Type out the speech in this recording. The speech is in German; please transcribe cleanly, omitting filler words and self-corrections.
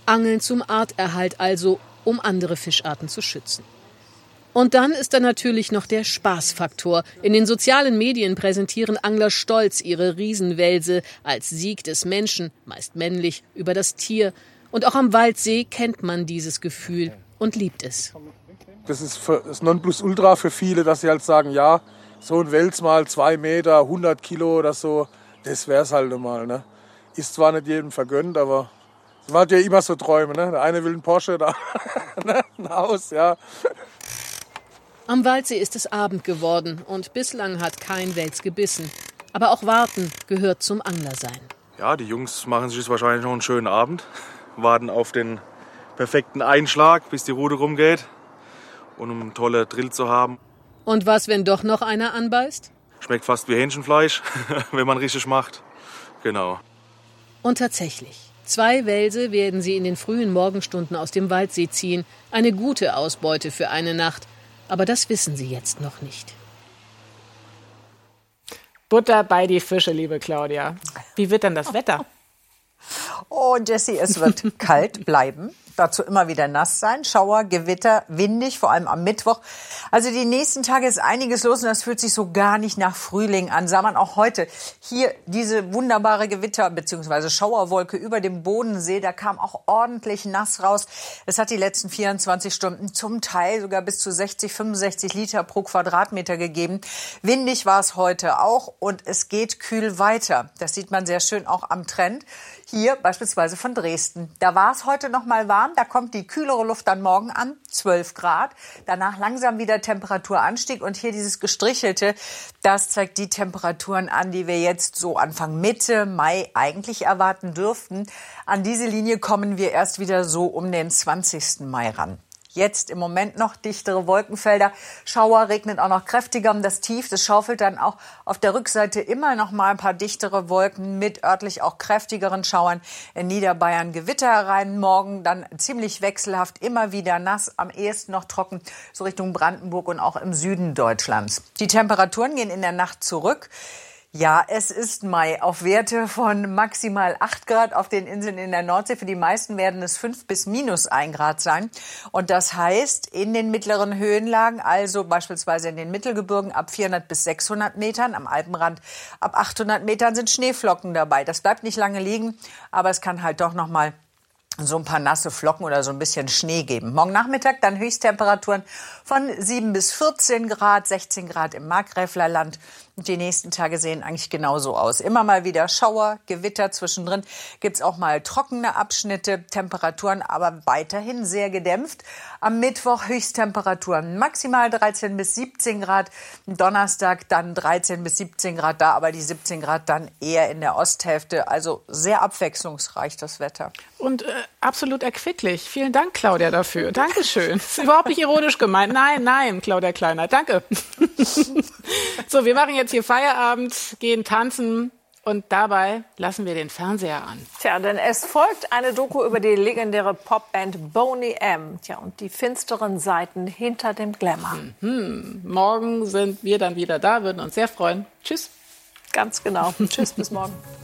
Angeln zum Arterhalt also, um andere Fischarten zu schützen. Und dann ist da natürlich noch der Spaßfaktor. In den sozialen Medien präsentieren Angler stolz ihre Riesenwelse als Sieg des Menschen, meist männlich, über das Tier. Und auch am Waldsee kennt man dieses Gefühl und liebt es. Das ist das Nonplusultra für viele, dass sie halt sagen, ja, so ein Wels mal 2 Meter, 100 Kilo oder so, das wär's halt mal. Ne? Ist zwar nicht jedem vergönnt, aber man hat ja immer so Träume. Ne? Der eine will einen Porsche, der ein Haus, ja. Am Waldsee ist es Abend geworden und bislang hat kein Wels gebissen. Aber auch warten gehört zum Anglersein. Ja, die Jungs machen sich jetzt wahrscheinlich noch einen schönen Abend, warten auf den perfekten Einschlag, bis die Rute rumgeht und um einen tollen Drill zu haben. Und was, wenn doch noch einer anbeißt? Schmeckt fast wie Hähnchenfleisch, wenn man richtig macht. Genau. Und tatsächlich, 2 Welse werden sie in den frühen Morgenstunden aus dem Waldsee ziehen. Eine gute Ausbeute für eine Nacht. Aber das wissen sie jetzt noch nicht. Butter bei die Fische, liebe Claudia. Wie wird denn das Wetter? Oh, Jessie, es wird kalt bleiben. Dazu immer wieder nass sein. Schauer, Gewitter, windig, vor allem am Mittwoch. Also die nächsten Tage ist einiges los und das fühlt sich so gar nicht nach Frühling an. Sah man auch heute. Hier diese wunderbare Gewitter- bzw. Schauerwolke über dem Bodensee. Da kam auch ordentlich nass raus. Es hat die letzten 24 Stunden zum Teil sogar bis zu 60, 65 Liter pro Quadratmeter gegeben. Windig war es heute auch und es geht kühl weiter. Das sieht man sehr schön auch am Trend. Hier beispielsweise von Dresden. Da war es heute noch mal warm. Da kommt die kühlere Luft dann morgen an, 12 Grad. Danach langsam wieder Temperaturanstieg. Und hier dieses Gestrichelte, das zeigt die Temperaturen an, die wir jetzt so Anfang Mitte Mai eigentlich erwarten dürften. An diese Linie kommen wir erst wieder so um den 20. Mai ran. Jetzt im Moment noch dichtere Wolkenfelder. Schauer, regnet auch noch kräftiger. Das Tief, das schaufelt dann auch auf der Rückseite immer noch mal ein paar dichtere Wolken mit örtlich auch kräftigeren Schauern. In Niederbayern Gewitter herein. Morgen dann ziemlich wechselhaft, immer wieder nass, am ehesten noch trocken, so Richtung Brandenburg und auch im Süden Deutschlands. Die Temperaturen gehen in der Nacht zurück. Ja, es ist Mai. Auf Werte von maximal 8 Grad auf den Inseln in der Nordsee. Für die meisten werden es 5 bis minus 1 Grad sein. Und das heißt, in den mittleren Höhenlagen, also beispielsweise in den Mittelgebirgen ab 400 bis 600 Metern, am Alpenrand ab 800 Metern sind Schneeflocken dabei. Das bleibt nicht lange liegen, aber es kann halt doch noch mal so ein paar nasse Flocken oder so ein bisschen Schnee geben. Morgen Nachmittag dann Höchsttemperaturen von 7 bis 14 Grad, 16 Grad im Markgräflerland. Und die nächsten Tage sehen eigentlich genauso aus. Immer mal wieder Schauer, Gewitter zwischendrin. Gibt's auch mal trockene Abschnitte, Temperaturen aber weiterhin sehr gedämpft. Am Mittwoch Höchsttemperaturen maximal 13 bis 17 Grad. Donnerstag dann 13 bis 17 Grad da, aber die 17 Grad dann eher in der Osthälfte. Also sehr abwechslungsreich das Wetter. Und absolut erquicklich. Vielen Dank, Claudia, dafür. Dankeschön. Das ist überhaupt nicht ironisch gemeint. Nein, Claudia Kleiner, danke. So, wir machen jetzt hier Feierabend, gehen tanzen und dabei lassen wir den Fernseher an. Tja, denn es folgt eine Doku über die legendäre Popband Boney M. Tja, und die finsteren Seiten hinter dem Glamour. Morgen sind wir dann wieder da, würden uns sehr freuen. Tschüss. Ganz genau. Tschüss, bis morgen.